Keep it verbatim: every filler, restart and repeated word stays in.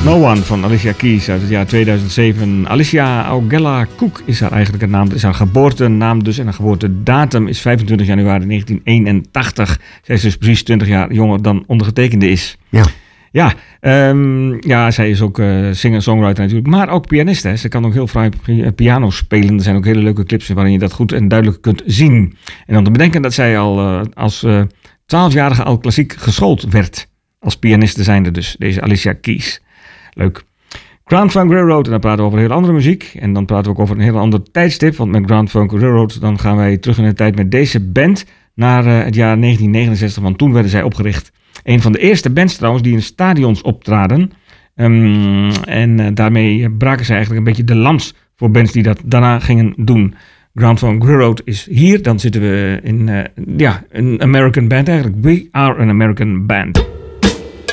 No One van Alicia Keys uit het jaar tweeduizend zeven. Alicia Augella Cook is haar eigenlijke naam. Dat is haar geboortenaam dus. En haar geboortedatum is vijfentwintig januari negentien eenentachtig. Zij is dus precies twintig jaar jonger dan ondergetekende is. Ja. Ja, um, ja, zij is ook uh, singer-songwriter natuurlijk, maar ook pianist. Hè. Ze kan ook heel fraai piano spelen. Er zijn ook hele leuke clips waarin je dat goed en duidelijk kunt zien. En dan te bedenken dat zij al uh, als twaalfjarige uh, al klassiek geschoold werd. Als pianiste zijnde dus, deze Alicia Keys. Leuk. Grand Funk Railroad, en dan praten we over heel andere muziek. En dan praten we ook over een heel ander tijdstip. Want met Grand Funk Railroad, dan gaan wij terug in de tijd met deze band naar uh, het jaar negentien negenenzestig. Want toen werden zij opgericht. Een van de eerste bands trouwens die in stadions optraden. Um, en uh, daarmee braken zij eigenlijk een beetje de lans voor bands die dat daarna gingen doen. Grand Funk Railroad is hier. Dan zitten we in uh, ja, een American band eigenlijk. We are an American band.